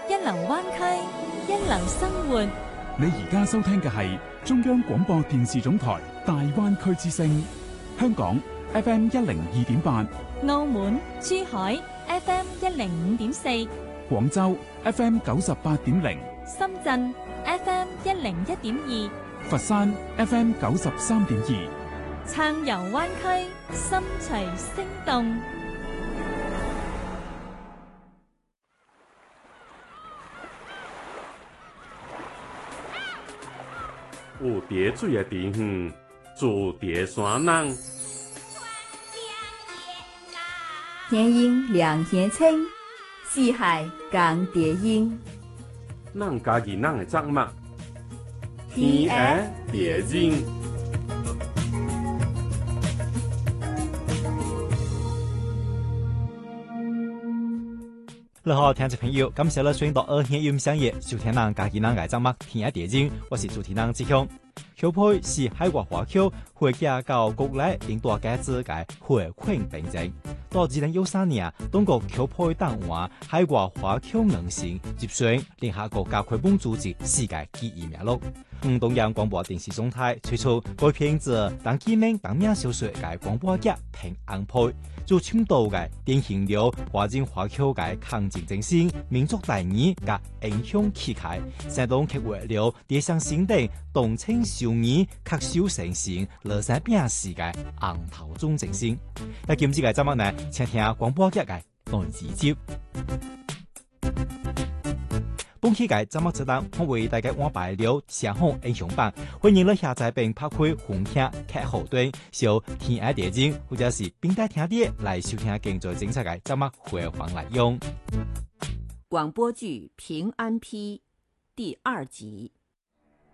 一流灣區，一流生活。 你而家收聽嘅係中央廣播電視總台大灣區之聲，香港 FM 102.8， 澳門、珠海 FM 105.4， 廣州 FM 98.0， 深圳 FM 101.2， 佛山 FM 93.2， 暢遊灣區，心隨聲動。 有蝶水的地方，住蝶山人。 天阴两天清，四海共蝶音。 咱家己咱的节目，天涯蝶音。 你好，聽眾朋友，感謝你選到2月音響夜收聽咱家己咱嘅節目《天涯蝶音》，我是主持人志強。裘配是海外華僑會架到國內領導改制嘅回饋憑證。到2013年，中國裘配黨話海外華僑能性接選聯合國教科文組織世界第1名錄。東央廣播電視總台推出該片子當記名當名小說嘅廣播劇平安配，做深度嘅典型了華人華僑嘅抗戰精神、民族大義嘅英雄氣概，山東劇為了地上新地動情少義、恪守誠信、樂善秉事嘅昂頭中精神。喺今次嘅節目呢，請聽廣播劇嘅內字接。本期嘅節目節目，我為大家安排了上紅英雄榜，歡迎你下載並拍開紅聽劇後端，小天涯蝶音或者是並帶聽碟來收聽更多精彩嘅節目回放內容。 廣播劇《平安批》第2集。